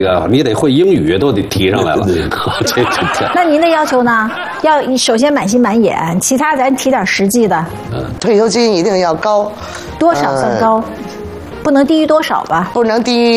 你得会英语都得提上来了。这那您的要求呢？要首先满心满眼，其他咱提点实际的。 退休金一定要高， 多少算高？不能低于多少吧？ 不能低于